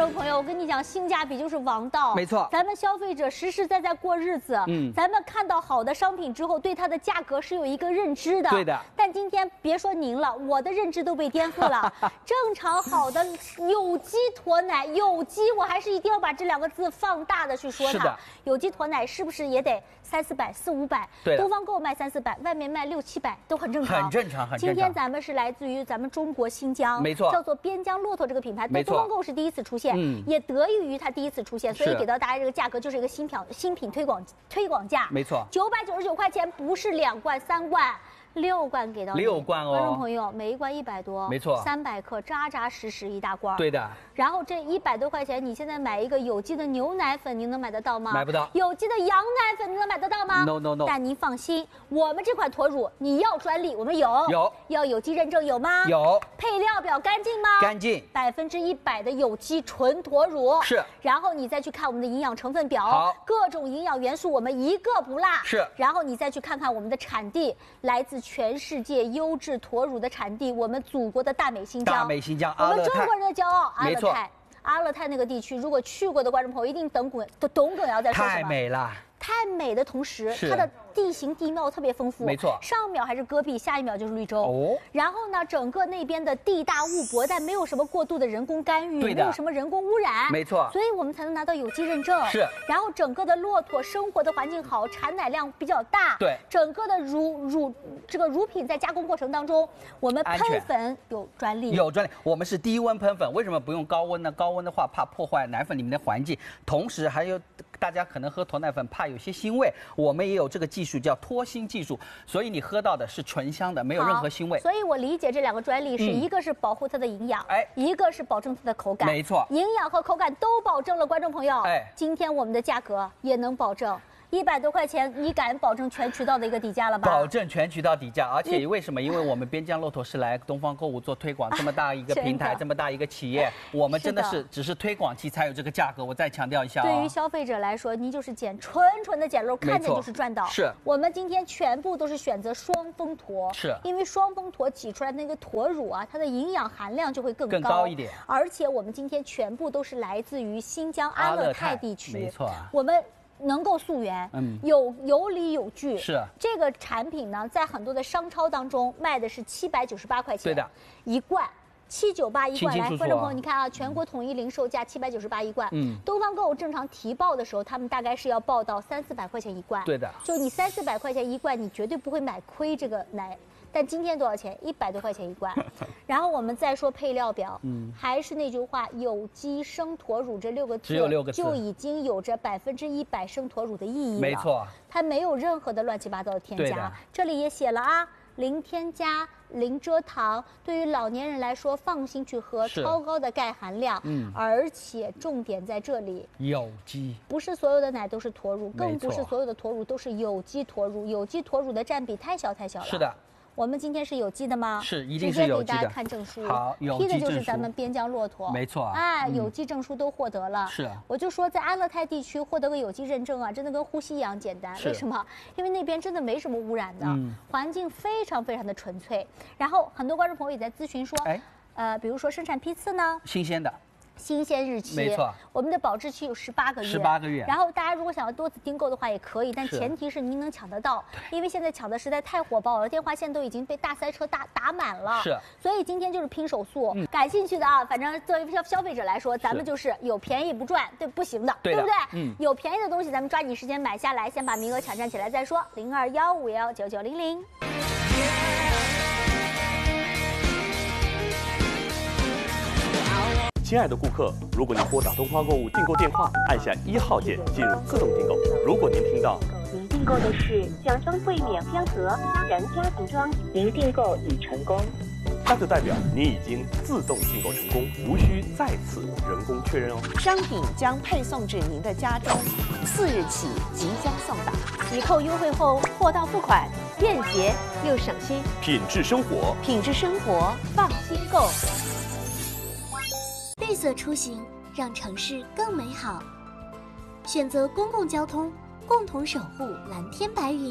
众朋友，我跟你讲，性价比就是王道。 没错， 咱们消费者实实在在过日子。咱们看到好的商品之后，对它的价格是有一个认知的。 对的。 但今天别说您了，我的认知都被颠覆了。正常好的有机驼奶，有机，我还是一定要把这2个字放大的去说它。 是的。 有机驼奶是不是也得300、400、400、500？ 对。 东方购卖300、400，外面卖600、700都很正常。 很正常，很正常。 今天咱们是来自于咱们中国新疆， 没错， 叫做边疆骆驼这个品牌，对东方购是第一次出现，也得益于它第一次出现，所以给到大家这个价格就是一个新品推广价， 没错 ，999块钱，不是2罐3罐。6罐给到你 ，6罐哦， 观众朋友，每一罐100多， 没错 ，300克，扎扎实实一大罐。 对的。 然后这100多块钱，你现在买一个有机的牛奶粉，您能买得到吗？ 买不到。 有机的羊奶粉，您能买得到吗 ？No。 但您放心，我们这款驼乳，你要专利，我们有。要有机认证有吗？ 有。 配料表干净吗？ 干净。 100%的有机纯驼乳。 是。 然后你再去看我们的营养成分表， 好， 各种营养元素我们一个不落。 是。 然后你再去看看我们的产地，来自全世界优质驼乳的产地，我们祖国的大美新疆。 大美新疆， 我们中国人的骄傲，阿勒泰。 阿勒泰那个地区，如果去过的观众朋友一定懂耿瑶在说什么。 太美了。 太美的同时，它的地形地貌特别丰富， 没错。 上一秒还是戈壁，下一秒就是绿洲。哦。然后呢，整个那边的地大物博，但没有什么过度的人工干预，没有什么人工污染。 没错。 所以我们才能拿到有机认证。 是。 然后整个的骆驼生活的环境好，产奶量比较大。 对。 整个的乳品在加工过程当中，我们喷粉有专利。 有专利，我们是低温喷粉，为什么不用高温呢？高温的话怕破坏奶粉里面的环境，同时还有大家可能喝驼奶粉怕有些腥味。我们也有这个技术叫脱腥技术，所以你喝到的是纯香的，没有任何腥味。 所以我理解这2个专利是一个是保护它的营养，一个是保证它的口感。 没错， 营养和口感都保证了，观众朋友。今天我们的价格也能保证。100多块钱，你敢保证全渠道的一个底价了吧？ 保证全渠道底价，而且为什么？因为我们边疆骆驼是来东方购物做推广，这么大一个平台，这么大一个企业，我们真的是只是推广期才有这个价格。我再强调一下， 对于消费者来说，您就是纯的捡漏，看见就是赚到。 是， 我们今天全部都是选择双峰驼， 是因为双峰驼挤出来那个驼乳啊，它的营养含量就会更高一点。 而且我们今天全部都是来自于新疆阿勒泰地区， 没错， 我们能够溯源，有理有据。 是这个产品呢，在很多的商超当中卖的是798块钱， 对的， 一罐。798一罐，来，观众朋友，你看啊，全国统一零售价798一罐。东方购物正常提报的时候，他们大概是要报到300-400块钱一罐。 对的， 就你300-400块钱一罐，你绝对不会买亏这个奶。但今天多少钱？100多块钱一罐。然后我们再说配料表，还是那句话，有机生驼乳这6个字， 只有6个字， 就已经有着100%生驼乳的意义了。 没错， 它没有任何的乱七八糟的添加。这里也写了啊。零添加、零蔗糖，对于老年人来说，放心去喝，超高的钙含量，而且重点在这里， 有机， 不是所有的奶都是驼乳，更不是所有的驼乳都是有机驼乳，有机驼乳的占比太小了。 是的。 我们今天是有机的吗？ 是，一定是有机的。 直接给大家看证书， 好，有机证书。批的就是咱们边疆骆驼， 没错。 有机证书都获得了。 是。 我就说，在阿勒泰地区获得个有机认证啊，真的跟呼吸一样简单。为什么？因为那边真的没什么污染的，环境非常的纯粹。然后很多观众朋友也在咨询说，比如说生产批次呢， 新鲜的。 新鲜日期没错， 我们的保质期有18个月。 18个月。 然后大家如果想要多次订购的话也可以，但前提是您能抢得到，因为现在抢的实在太火爆了，电话线都已经被大塞车打满了。 是。 所以今天就是拼手速，感兴趣的啊，反正作为消费者来说，咱们就是有便宜不赚，对不行的，对不对？有便宜的东西咱们抓紧时间买下来，先把名额抢占起来再说。0215119900。 亲爱的顾客，如果您拨打东方购物订购电话，按下1号键进入自动订购。如果您听到您订购的是奖装柜免片盒3人家庭装，您订购已成功， 那就代表您已经自动订购成功，无需再次人工确认哦。 商品将配送至您的家中，4日起即将送达。 抵扣优惠后，货到付款，便捷又省心。 品质生活， 放心购。 绿色出行让城市更美好，选择公共交通，共同守护蓝天白云。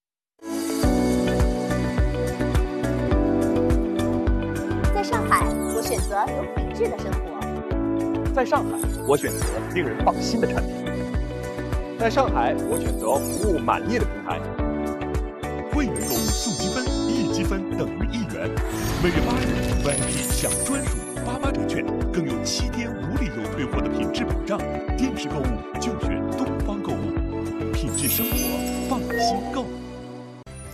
在上海， 我选择有品质的生活。 在上海，我选择令人放心的产品。在上海，我选择服务满意的平台。 会员购物送积分，1积分等于1元。每月8日 VIP 享专属88折券，更有7天无理由退货的品质保障。电视购物就选东方购物，品质生活，放心购。